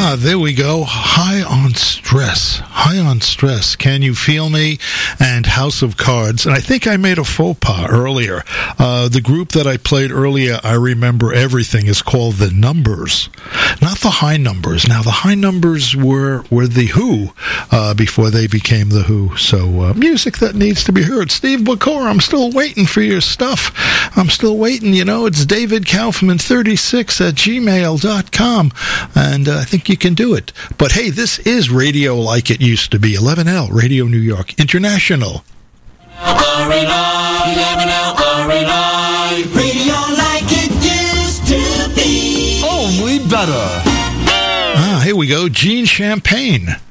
There we go. High on Stress. High on Stress. Can You Feel Me? And House of Cards. And I think I made a faux pas earlier. The group that I played earlier, I Remember Everything, is called The Numbers. Not the High Numbers. Now, the High Numbers were The Who before they became The Who. So, music that needs to be heard. Steve Bacor, I'm still waiting for your stuff. I'm still waiting. You know, it's David Kaufman36 at gmail.com. And I think you can do it. But hey, this is radio like it used to be. 11L, Radio New York International. Radio like it used to be. Only better. Here we go. Gene Champagne.